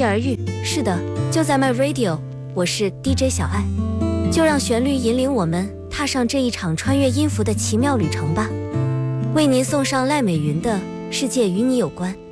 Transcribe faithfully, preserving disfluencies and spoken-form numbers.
期而遇。是的，就在 My Radio， 我是 D J 小爱，就让旋律引领我们踏上这一场穿越音符的奇妙旅程吧。为您送上赖美云的《世界与你有关》。